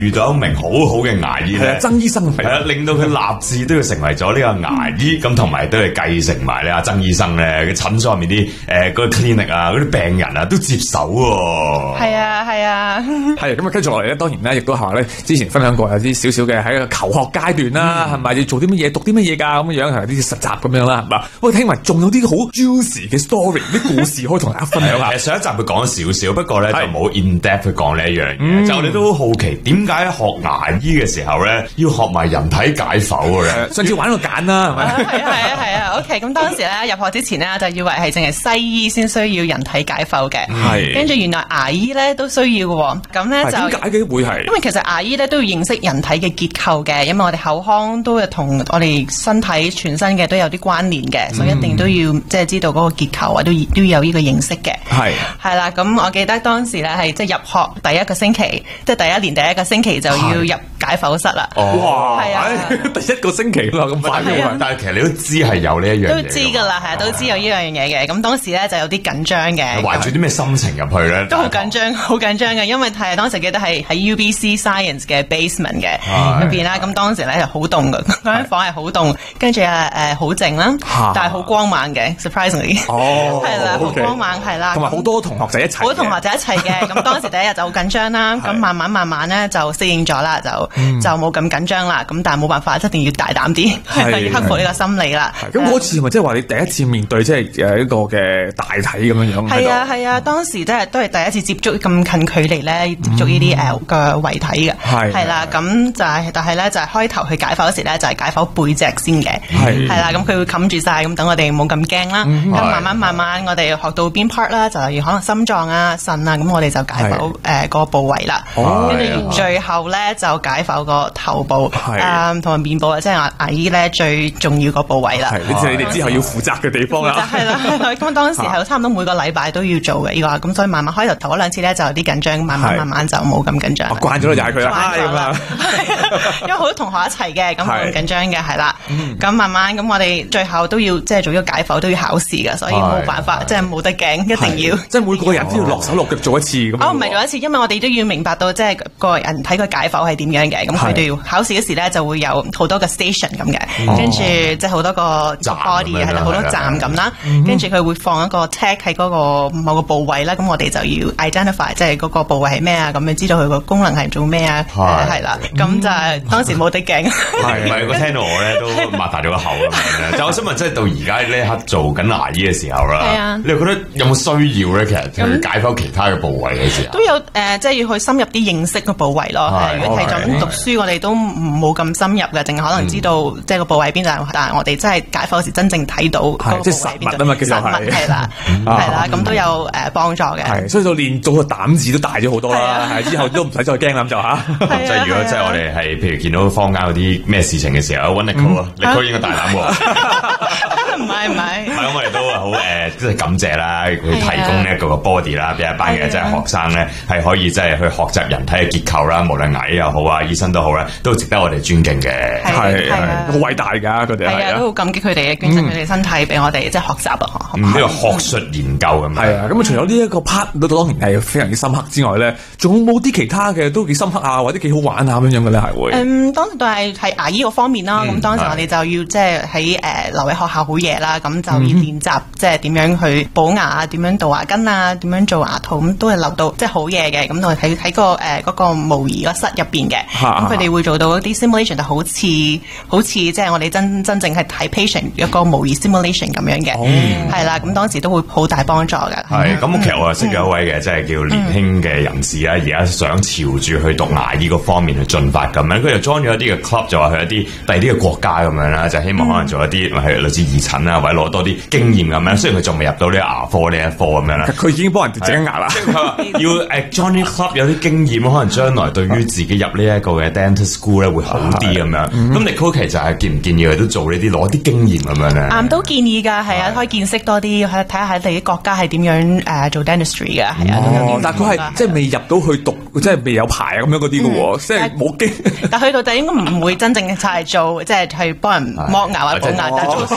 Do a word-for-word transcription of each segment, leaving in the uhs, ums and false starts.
遇到一名好好嘅牙醫咧， 曾醫生係啊，令到佢立志都要成為咗呢個牙醫，咁同埋都係繼承埋咧阿曾醫生咧嘅診所入面啲誒嗰個 clinic 啊，嗰啲病人啊都接手喎。 係啊係啊， 係咁啊，跟住落嚟咧，當然咧亦都係話咧，之前分享過有啲少少嘅喺個求學階段啦，係咪、嗯、要做啲乜嘢，讀啲乜嘢㗎咁樣樣，係啲實習咁樣啦，係嘛？喂，聽聞仲有啲好 juicy 嘅 story，啲故事可以同大家分享下。 上一集佢講咗少少，不過咧就冇 in depth 去講呢一樣嘢。嗯、就我哋都好好奇，點解學牙醫嘅時候咧要學埋人體解剖嘅咧？ 上次玩到揀啦，係咪？ 係啊係啊係啊 ，OK。咁當時咧入學之前咧就以為係淨係西醫先需要人體解剖嘅，係。跟住原來牙醫咧都需要嘅，咁咧就點解嘅會係？ 因為其實牙醫咧都要認識人體嘅結構嘅，因為我哋口腔都係同我哋身體全身嘅都有啲關聯嘅，嗯、所以一定都要即係知道嗰個結構啊，都都要有呢個認識嘅。係係啦，咁我記得當時咧係即係入學第一個星期，即係第一年第一個星期就要入解剖室啦。 哇！係啊，第一個星期啦，咁快嘅。 但係其實你都知係有呢一樣嘢， 都知㗎啦，係啊，都知有呢樣嘢嘅。咁當時咧就有啲緊張嘅。 懷住啲咩心情入去咧？ 都好緊張，好緊張嘅，因為係當時記得係喺 U B C Science 嘅 basement 嘅入邊啦。咁當時咧係好凍㗎，嗰間房係好凍，跟住啊誒好靜啦，但係好光猛嘅 ，surprisingly。哦，係啦，好光猛係啦。 同埋好多同學仔一齊。 好多同學仔一齊嘅，咁當時第一日就好緊張啦。咁慢慢慢慢咧就適應咗啦，就就冇咁緊張啦。咁但係冇辦法，一定要大膽啲，要克服呢個心理啦。 咁嗰次咪即係話你第一次面對即係誒一個嘅大體咁樣樣。 係啊係啊，當時都係都係第一次接觸咁近距離咧，接觸呢啲誒嘅遺體嘅。係係啦，咁就係但係咧就係開頭去解剖嗰時咧就係解剖背脊先嘅。係係啦，咁佢會冚住晒，咁等我哋冇咁驚啦。咁慢慢慢慢我哋學到邊 part 啦，就例如可能心臟啊、腎啊，咁我哋就解剖誒個部位啦。跟住最後咧就解剖個頭部，誒同埋面部啊，即係牙醫咧最重要個部位啦。係，呢啲係你哋之後要負責嘅地方啦。係啦，咁當時係差唔多每個禮拜都要做嘅呢個，咁所以慢慢開頭頭嗰兩次咧就有啲緊張，慢慢慢慢就冇咁緊張。我慣咗就係佢啦，係嘛？ 因為好多同學一齊嘅，咁冇咁緊張嘅係啦。咁慢慢咁我哋最後都要即係做咗解剖都要考試嘅，所以冇辦法，即係冇得驚，一定要。 即係每個人都要落手落腳做一次咁。 哦，唔係做一次，因為我哋都要明白到即係個人睇個解剖係點樣嘅，咁佢哋要考試嗰時咧就會有好多個 station 咁嘅，跟住即係好多個 body 係啦，好多站咁啦，跟住佢會放一個 tag 喺嗰個某個部位啦，咁我哋就要 identify 即係嗰個部位係咩啊，咁你知道佢個功能係做咩啊，係啦，咁就係當時冇得驚。 係，唔係我聽到我咧都擘大咗個口咁樣咧。就我想問，即係到而家呢一刻做緊牙醫嘅時候啦，你又覺得有冇需要咧？其實去解剖其他嘅部位嘅時候， 都有誒，即係要去深入啲認識個部位咯。如果係咁讀書，我哋都冇咁深入嘅，淨係可能知道即係個部位邊度，但係我哋真係解剖時真正睇到嗰個部位邊度。 即係實物啊嘛，其實係係啦，係啦，咁都有誒幫助嘅。 係，所以就練到個膽子都大咗好多啦。係之後都唔使再驚啦，咁就嚇。 即係如果即係我哋係譬如見到坊間嗰啲咩事情嘅時候，揾 Nicole 啊，Nicole應該大膽喎。 唔係唔係， 係咁我哋都好誒，即係感謝啦，佢提供呢一個 body 啦，俾一班嘅即係學生咧，係可以即係去學習人體嘅結構啦，無論牙醫又好啊，醫生都好啦，都值得我哋尊敬嘅。係係好偉大㗎，佢哋係啊， 都好感激佢哋捐贈佢哋身體俾我哋即係學習啊， 呢個學術研究咁樣。 係啊，咁啊除咗呢一個 part 都當然係非常之深刻之外咧，仲有冇啲其他嘅都幾深刻啊，或者幾好玩啊咁樣嘅咧係會？ 嗯，當時都係係牙醫嗰方面啦。咁當時我哋就要即係喺誒留喺學校好夜啦，咁就要練習即係點樣去補牙啊，點樣杜牙根啊，點樣做牙套，咁都係留到即係好夜嘅。咁我哋喺喺個誒嗰個模擬個室入邊嘅，咁佢哋會做到一啲 simulation，就好似好似即係我哋真真正係睇 patient 一個模擬 simulation 咁樣嘅，係啦。咁當時都會好大幫助嘅。 係咁，其實我係識咗一位嘅，即係叫年輕嘅人士啦，而家想朝住去讀牙醫嗰方面去進發咁樣，佢就 join 咗一啲嘅 club，就話去一啲第二啲嘅國家咁樣啦，就希望可能做一啲係類似義診啊，或者攞多啲經驗咁樣。雖然佢仲未入到呢個牙科呢一科咁樣啦， 佢已經幫人哋整牙啦。 要誒 join 啲 club 有啲經驗，可能將來對於自己入呢一個嘅 dental school 咧會好啲咁樣。咁你 Nicole 其實係建唔建議佢都做呢啲攞啲經驗咁樣咧？ 嗯，都建議㗎，係啊，可以見識多啲，睇睇下你啲國家係點樣誒做 dentistry 嘅，係啊。 但係佢係即係未入到去讀，即係未有牌啊咁樣嗰啲嘅喎，即係冇經。 但去到就應該唔會真正就係做，即係去幫人剝牙或者補牙，但係做可能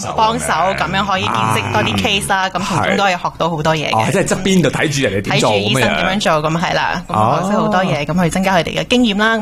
手幫手，咁樣可以見識多啲 case 啦，咁從中都可以學到好多嘢嘅。 即係側邊度睇住人哋點做， 睇住醫生點樣做，咁係啦，咁學識好多嘢，咁去增加佢哋嘅經驗啦。